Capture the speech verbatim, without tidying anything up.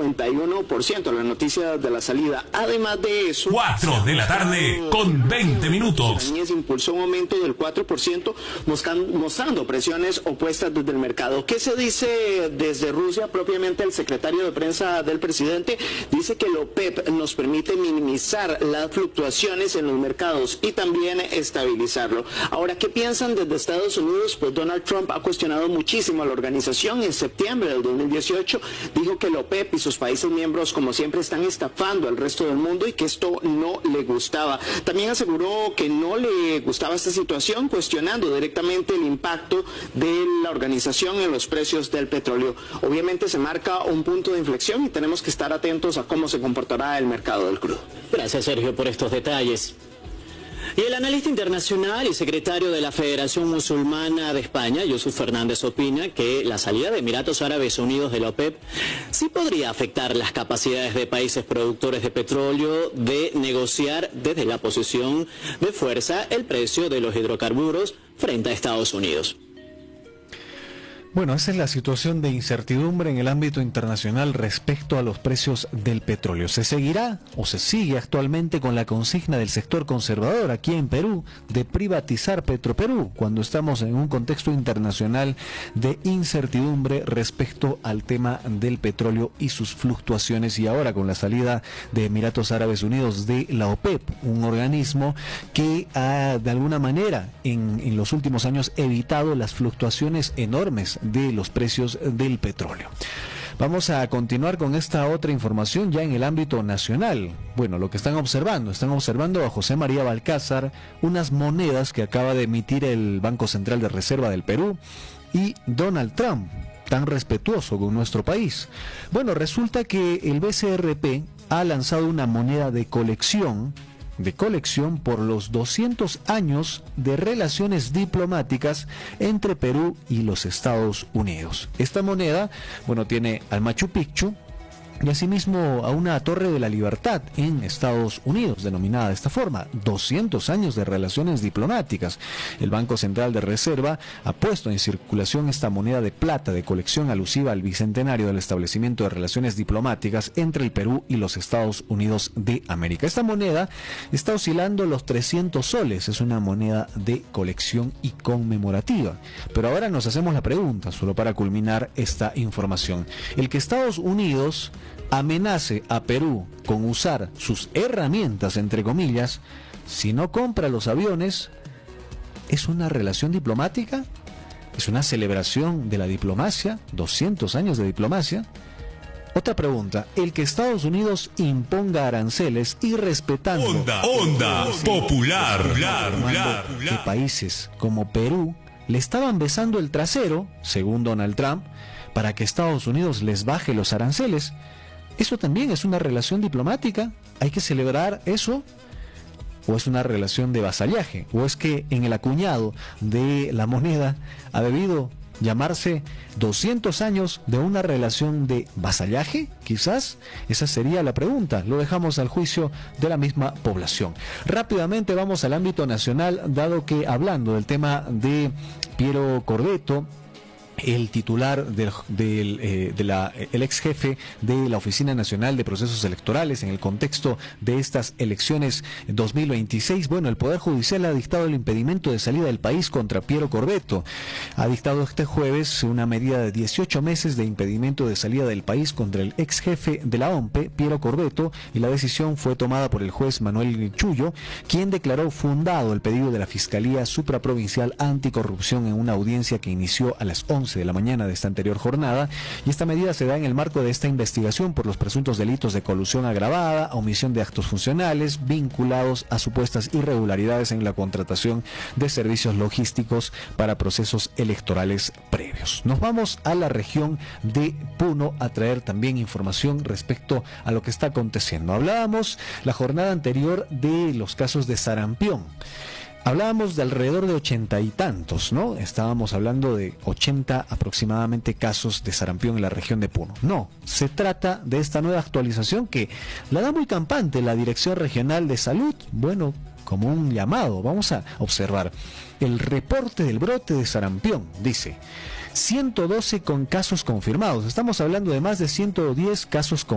noventa y uno por ciento. La noticia de la salida. Además de eso, cuatro de la tarde con veinte minutos. Impulsó un aumento del cuatro por ciento, mostrando presiones opuestas desde el mercado. ¿Qué se dice desde Rusia? Propiamente el secretario de prensa del presidente dice que la OPEP nos permite minimizar las fluctuaciones en los mercados y también estabilizarlo. Ahora, ¿qué piensan desde Estados Unidos? Pues Donald Trump ha cuestionado muchísimo a la organización. En septiembre del dos mil dieciocho dijo que la OPEP y sus países miembros, como siempre, están estafando al resto del mundo y que esto no le gustaba. También aseguró que no le gustaba esta situación, cuestionando directamente el impacto de la organización en los precios del petróleo. Obviamente se marca un punto de inflexión y tenemos que estar atentos a cómo se comportará el mercado del crudo. Gracias, Sergio, por estos detalles. Y el analista internacional y secretario de la Federación Musulmana de España, Yusuf Fernández, opina que la salida de Emiratos Árabes Unidos de la OPEP sí podría afectar las capacidades de países productores de petróleo de negociar desde la posición de fuerza el precio de los hidrocarburos frente a Estados Unidos. Bueno, esa es la situación de incertidumbre en el ámbito internacional respecto a los precios del petróleo. ¿Se seguirá o se sigue actualmente con la consigna del sector conservador aquí en Perú de privatizar Petroperú cuando estamos en un contexto internacional de incertidumbre respecto al tema del petróleo y sus fluctuaciones, y ahora con la salida de Emiratos Árabes Unidos de la OPEP, un organismo que ha de alguna manera en, en los últimos años evitado las fluctuaciones enormes de los precios del petróleo? Vamos a continuar con esta otra información ya en el ámbito nacional. Bueno, lo que están observando, están observando a José María Balcázar unas monedas que acaba de emitir el Banco Central de Reserva del Perú y Donald Trump, tan respetuoso con nuestro país. Bueno, resulta que el B C R P ha lanzado una moneda de colección de colección por los doscientos años de relaciones diplomáticas entre Perú y los Estados Unidos. Esta moneda, bueno, tiene al Machu Picchu y asimismo a una Torre de la Libertad en Estados Unidos, denominada de esta forma. doscientos años de relaciones diplomáticas. El Banco Central de Reserva ha puesto en circulación esta moneda de plata de colección alusiva al bicentenario del establecimiento de relaciones diplomáticas entre el Perú y los Estados Unidos de América. Esta moneda está oscilando los trescientos soles, es una moneda de colección y conmemorativa. Pero ahora nos hacemos la pregunta, solo para culminar esta información. El que Estados Unidos amenace a Perú con usar sus herramientas, entre comillas, si no compra los aviones, ¿es una relación diplomática? ¿Es una celebración de la diplomacia? ¿doscientos años de diplomacia? Otra pregunta, el que Estados Unidos imponga aranceles y respetando Onda, onda popular, popular, que países como Perú le estaban besando el trasero, según Donald Trump, para que Estados Unidos les baje los aranceles. ¿Eso también es una relación diplomática? ¿Hay que celebrar eso? ¿O es una relación de vasallaje? ¿O es que en el acuñado de la moneda ha debido llamarse doscientos años de una relación de vasallaje? Quizás esa sería la pregunta. Lo dejamos al juicio de la misma población. Rápidamente vamos al ámbito nacional, dado que hablando del tema de Piero Corvetto, el titular del, del, eh, de la, el ex jefe de la Oficina Nacional de Procesos Electorales en el contexto de estas elecciones dos mil veintiséis, bueno, el Poder Judicial ha dictado el impedimento de salida del país contra Piero Corvetto. Ha dictado este jueves una medida de dieciocho meses de impedimento de salida del país contra el ex jefe de la O M P E, Piero Corvetto, y la decisión fue tomada por el juez Manuel Chullo, quien declaró fundado el pedido de la Fiscalía Supraprovincial Anticorrupción en una audiencia que inició a las once de la mañana de esta anterior jornada, y esta medida se da en el marco de esta investigación por los presuntos delitos de colusión agravada, omisión de actos funcionales vinculados a supuestas irregularidades en la contratación de servicios logísticos para procesos electorales previos. Nos vamos a la región de Puno a traer también información respecto a lo que está aconteciendo. Hablábamos la jornada anterior de los casos de sarampión. Hablábamos de alrededor de ochenta y tantos, ¿no? Estábamos hablando de ochenta aproximadamente casos de sarampión en la región de Puno. No, se trata de esta nueva actualización que la da muy campante la Dirección Regional de Salud. Bueno, como un llamado, vamos a observar el reporte del brote de sarampión. Dice, ciento doce con casos confirmados. Estamos hablando de más de ciento diez casos confirmados.